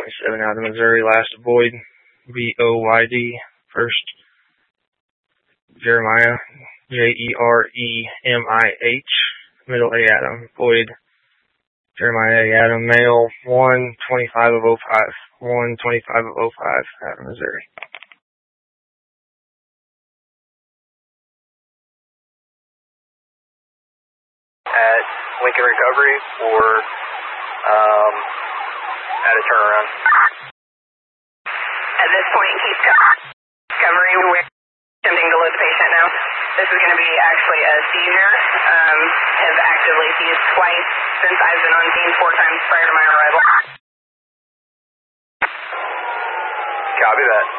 27 out of Missouri, last void, VOYD, first, Jeremiah, JEREMIH, middle A Adam, void, Jeremiah A Adam, male, 1/25 of 05, 1/25 of 05, out of Missouri. At Lincoln Recovery or at a turnaround. At this point, keep Recovery. We're attempting to load the patient now. This is going to be actually a seizure. Have actively seized twice since I've been on scene, 4 times prior to my arrival. Copy that.